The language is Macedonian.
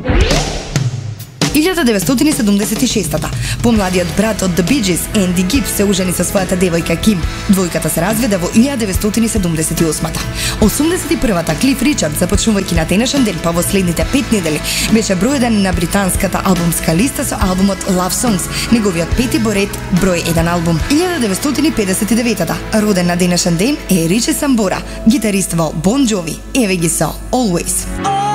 1976-та, помладиот брат од The Bee Gees, Анди Гибс, се ожени со својата девојка Ким. Двојката се разведе во 1978-та. 81-та Клиф Ричард, започнувајќи на денешен ден, па во следните 5 недели, беше број 1 на британската албумска листа со албумот Love Songs, неговиот пети по ред број 1 албум. 1959-та, роден на денешен ден е Ричи Самбора, гитарист во Bon Jovi. Еве ги со Always.